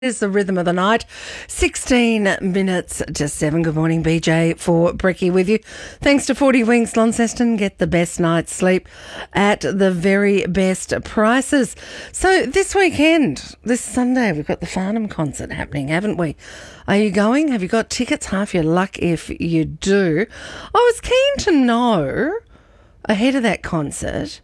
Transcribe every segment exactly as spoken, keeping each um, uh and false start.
Is the rhythm of the night. sixteen minutes to seven. Good morning, B J for Bricky with you. Thanks to forty Winks Launceston. Get the best night's sleep at the very best prices. So this weekend, this Sunday, we've got the Farnham concert happening, haven't we? Are you going? Have you got tickets? Half your luck if you do. I was keen to know, ahead of that concert,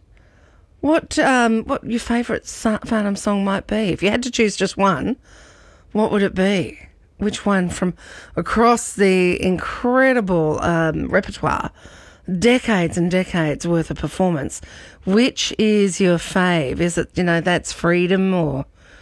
what um, what your favourite Farnham song might be. If you had to choose just one, what would it be? Which one from across the incredible um, repertoire, decades and decades worth of performance, which is your fave? Is it, you know, That's Freedom or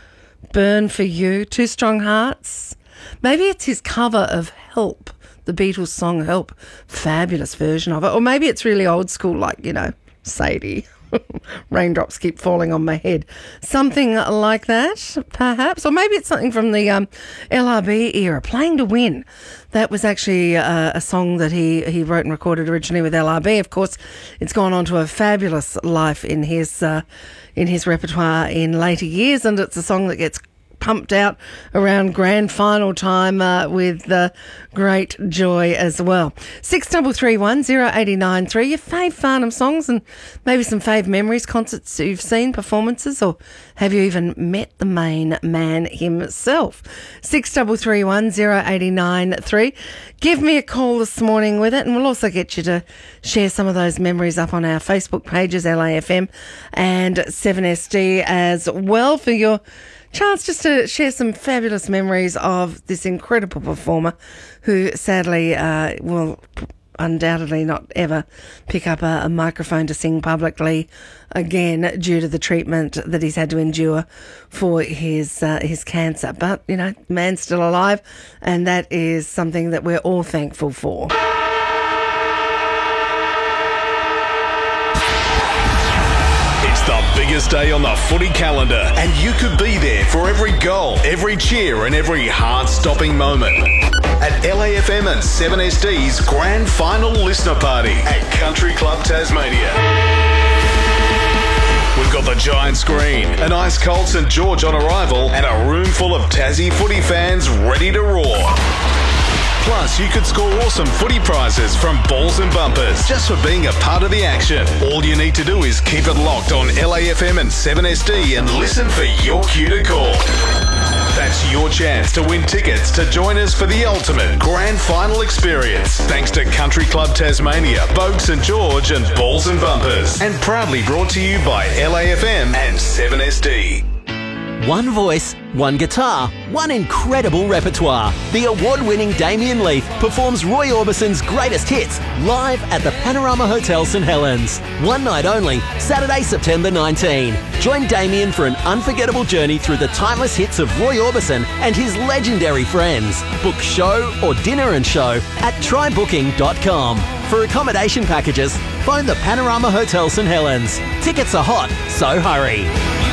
Burn For You, Two Strong Hearts? Maybe it's his cover of Help, the Beatles song Help, fabulous version of it. Or maybe it's really old school, like, you know, Sadie. Raindrops Keep Falling on My Head. Something like that, perhaps. Or maybe it's something from the um, L R B era, Playing to Win. That was actually uh, a song that he, he wrote and recorded originally with L R B. Of course, it's gone on to a fabulous life in his, uh, in his repertoire in later years, and it's a song that gets pumped out around grand final time uh, with uh, great joy as well. six three three one zero eight nine three, your fave Farnham songs and maybe some fave memories, concerts you've seen, performances, or have you even met the main man himself? six three three one zero eight nine three. Give me a call this morning with it, and we'll also get you to share some of those memories up on our Facebook pages, L A F M and seven S D as well, for your chance just to share some fabulous memories of this incredible performer who sadly uh, will undoubtedly not ever pick up a, a microphone to sing publicly again due to the treatment that he's had to endure for his uh, his cancer. But, you know, man's still alive, and that is something that we're all thankful for. The biggest day on the footy calendar, and you could be there for every goal, every cheer and every heart-stopping moment at L A F M and seven S D's Grand Final Listener Party at Country Club Tasmania. We've got the giant screen, an ice-cold St George on arrival, and a room full of Tassie footy fans ready to roar. Plus, you could score awesome footy prizes from Balls and Bumpers just for being a part of the action. All you need to do is keep it locked on L A F M and seven S D and listen for your cue to call. That's your chance to win tickets to join us for the ultimate grand final experience. Thanks to Country Club Tasmania, Bogue St George and Balls and Bumpers. And proudly brought to you by L A F M and seven S D. One voice, one guitar, one incredible repertoire. The award-winning Damien Leith performs Roy Orbison's greatest hits live at the Panorama Hotel St Helens. One night only, Saturday, September nineteenth. Join Damien for an unforgettable journey through the timeless hits of Roy Orbison and his legendary friends. Book show or dinner and show at try booking dot com. For accommodation packages, phone the Panorama Hotel St Helens. Tickets are hot, so hurry.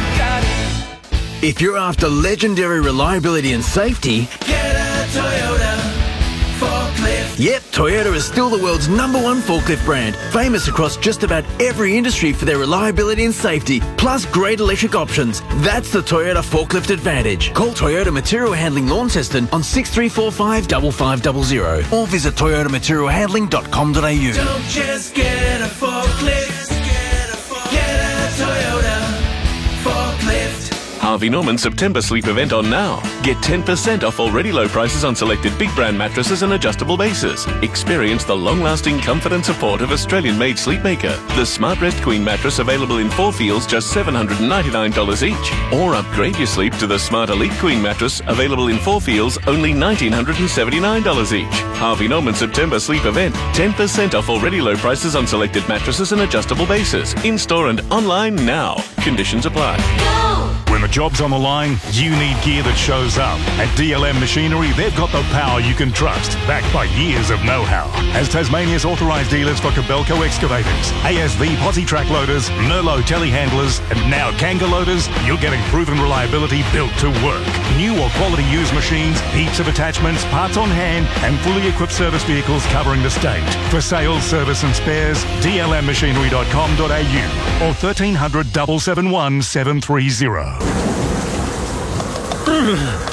If you're after legendary reliability and safety, get a Toyota forklift. Yep, Toyota is still the world's number one forklift brand, famous across just about every industry for their reliability and safety, plus great electric options. That's the Toyota Forklift Advantage. Call Toyota Material Handling Launceston on six three four five five five zero zero or visit toyota material handling dot com dot a u. Don't just get a forklift, get a Toyota forklift. Harvey Norman September sleep event on now. Get ten percent off already low prices on selected big brand mattresses and adjustable bases. Experience the long-lasting comfort and support of Australian-made Sleepmaker. The Smart Rest Queen mattress available in four feels just seven hundred ninety-nine dollars each. Or upgrade your sleep to the Smart Elite Queen mattress available in four feels only one thousand nine hundred seventy-nine dollars each. Harvey Norman September sleep event. ten percent off already low prices on selected mattresses and adjustable bases. In-store and online now. Conditions apply. When the job's on the line, you need gear that shows up. At D L M Machinery, they've got the power you can trust, backed by years of know-how. As Tasmania's authorised dealers for Kobelco excavators, A S V posi track loaders, Merlot telehandlers, and now Kanga loaders, you're getting proven reliability built to work. New or quality used machines, heaps of attachments, parts on hand, and fully equipped service vehicles covering the state. For sales, service and spares, d l m machinery dot com dot a u or thirteen hundred, seven seven one, seven three zero.